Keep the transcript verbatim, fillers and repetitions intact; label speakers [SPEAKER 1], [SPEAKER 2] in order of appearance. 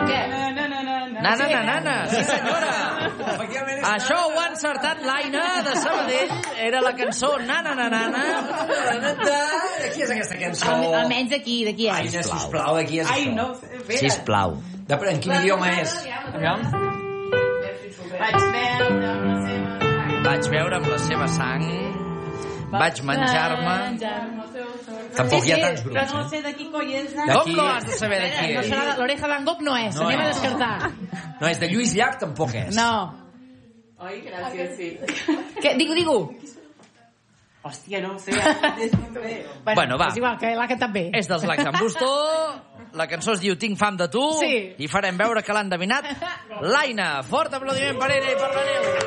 [SPEAKER 1] Nana, nana, nana. Sí, senyora. Això ho ha encertat l'Aina de Sabadell. Era la cançó Nana, nana, nana.
[SPEAKER 2] De qui és aquesta cançó?
[SPEAKER 3] Almenys d'aquí, d'aquí és.
[SPEAKER 2] Aina, sisplau, de qui és
[SPEAKER 4] Ai,
[SPEAKER 2] això?
[SPEAKER 4] no, espera.
[SPEAKER 1] Sisplau.
[SPEAKER 2] De, en quin idioma és?
[SPEAKER 4] Vaig veure amb la seva...
[SPEAKER 1] Vaig veure amb la seva sang, vaig menjar-me...
[SPEAKER 2] Tampoc hi ha tants
[SPEAKER 4] Però
[SPEAKER 2] grups,
[SPEAKER 4] no
[SPEAKER 2] eh?
[SPEAKER 4] sé de qui coi és.
[SPEAKER 1] Com que has de saber de qui
[SPEAKER 3] No
[SPEAKER 1] és?
[SPEAKER 3] serà l'Oreja Van Gogh, no és.
[SPEAKER 2] No
[SPEAKER 3] Anem a
[SPEAKER 2] és.
[SPEAKER 3] descartar.
[SPEAKER 2] No, és de Lluís Llach, tampoc és.
[SPEAKER 3] No.
[SPEAKER 4] Ai, gràcies, sí.
[SPEAKER 3] Què? Digue, digue.
[SPEAKER 4] Hòstia, no ho sé.
[SPEAKER 1] Bueno, va.
[SPEAKER 3] És igual, que l'ha cantat bé.
[SPEAKER 1] És dels Lacs en Busto, la cançó es diu Tinc fam de tu,
[SPEAKER 3] Sí.
[SPEAKER 1] i farem veure que l'han endevinat l'Aina. Fort aplaudiment per ella i per la Neu.